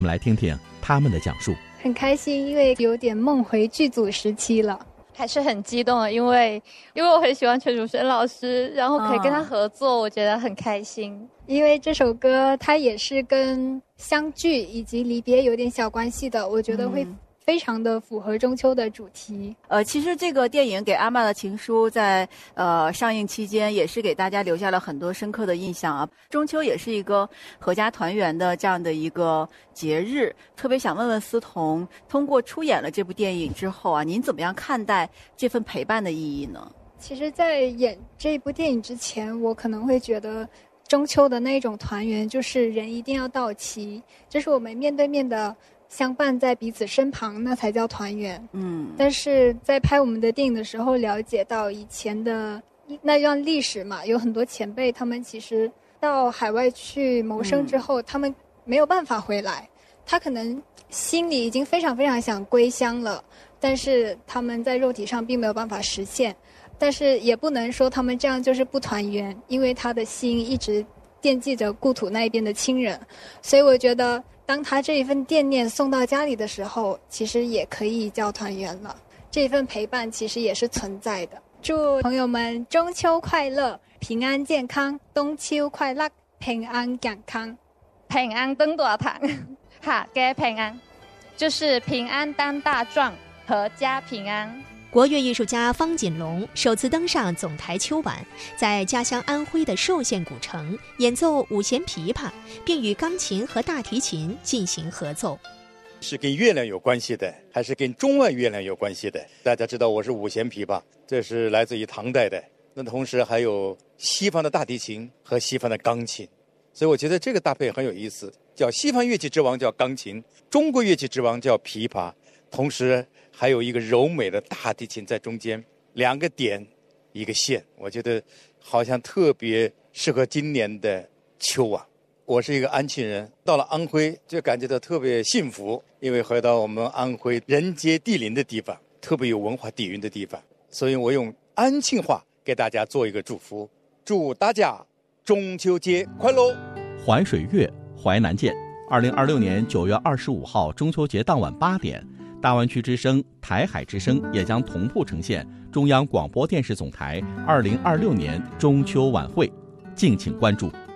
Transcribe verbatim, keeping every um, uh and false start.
我们来听听他们的讲述。 很开心，因为有点梦回剧组时期了。 还是很激动的，因为因为我很喜欢全祖贤老师，然后可以跟他合作，我觉得很开心。 因为这首歌它也是跟相聚以及离别有点小关系的，我觉得会非常的符合中秋的主题。 呃，其实这个电影《给阿嬷的情书》在呃上映期间也是给大家留下了很多深刻的印象啊。中秋也是一个阖家团圆的这样的一个节日，特别想问问思彤，通过出演了这部电影之后啊，您怎么样看待这份陪伴的意义呢？ 其实在演这部电影之前，我可能会觉得中秋的那种团圆就是人一定要到齐，就是我们面对面的相伴在彼此身旁，那才叫团圆。嗯，但是在拍我们的电影的时候，了解到以前的那段历史嘛，有很多前辈他们其实到海外去谋生之后，嗯、他们没有办法回来，他可能心里已经非常非常想归乡了，但是他们在肉体上并没有办法实现。但是也不能说他们这样就是不团圆，因为他的心一直惦记着故土那一边的亲人，所以我觉得当他这一份惦念送到家里的时候，其实也可以叫团圆了。这一份陪伴其實也是存在的。祝朋友們中秋快樂，平安健康，冬秋快樂，平安健康， 平安登大堂，哈嘅平安，就是平安当大壮，阖家平安。 国乐艺术家方锦龙首次登上总台秋晚，在家乡安徽的寿县古城演奏五弦琵琶，并与钢琴和大提琴进行合奏。 是跟月亮有关系的，还是跟中外月亮有关系的？大家知道我是五弦琵琶，这是来自于唐代的，那同时还有西方的大提琴和西方的钢琴，所以我觉得这个搭配很有意思，叫西方乐器之王叫钢琴，中国乐器之王叫琵琶，同时还有一个柔美的大提琴在中间，两个点一个线，我觉得好像特别适合今年的秋啊。我是一个安庆人，到了安徽就感觉到特别幸福，因为回到我们安徽人杰地灵的地方，特别有文化底蕴的地方，所以我用安庆话给大家做一个祝福，祝大家中秋节快乐。 淮水月，淮南见。二零二六年九月二十五号中秋节当晚八点，大湾区之声、台海之声也将同步呈现中央广播电视总台二零二六年中秋晚会，敬请关注。